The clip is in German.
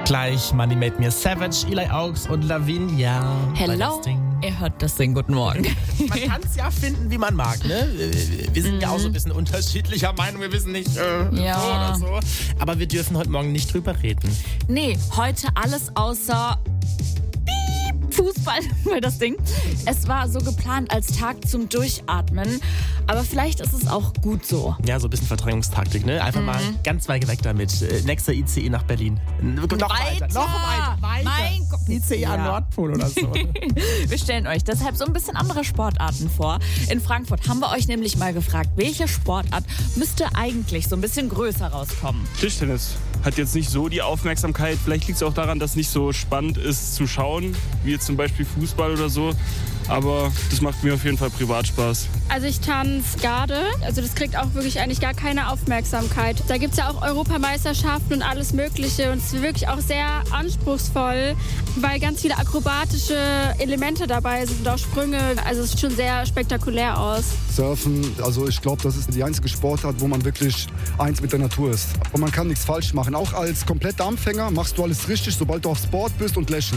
Gleich Money Made Me Savage, Eli Augs und Lavinia. Hello, ihr hört das Ding. Guten Morgen. Man kann es ja finden, wie man mag, ne? Wir sind ja auch so ein bisschen unterschiedlicher Meinung, wir wissen nicht so oder so. Aber wir dürfen heute Morgen nicht drüber reden. Nee, heute alles außer Fußball für das Ding. Es war so geplant als Tag zum Durchatmen, aber vielleicht ist es auch gut so. Ja, so ein bisschen Verdrängungstaktik, ne? Einfach mal ganz weit weg damit. Nächster ICE nach Berlin. Noch weiter. Mein Gott. ICE an Nordpol oder so. Wir stellen euch deshalb so ein bisschen andere Sportarten vor. In Frankfurt haben wir euch nämlich mal gefragt, welche Sportart müsste eigentlich so ein bisschen größer rauskommen? Tischtennis hat jetzt nicht so die Aufmerksamkeit. Vielleicht liegt es auch daran, dass es nicht so spannend ist zu schauen, wie jetzt zum Beispiel Fußball oder so. Aber das macht mir auf jeden Fall privat Spaß. Also ich tanze Garde. Also das kriegt auch wirklich eigentlich gar keine Aufmerksamkeit. Da gibt es ja auch Europameisterschaften und alles Mögliche. Und es ist wirklich auch sehr anspruchsvoll, weil ganz viele akrobatische Elemente dabei sind und auch Sprünge. Also es sieht schon sehr spektakulär aus. Surfen, also ich glaube, das ist die einzige Sportart, wo man wirklich eins mit der Natur ist. Und man kann nichts falsch machen. Auch als kompletter Anfänger machst du alles richtig, sobald du aufs Board bist und lächelst.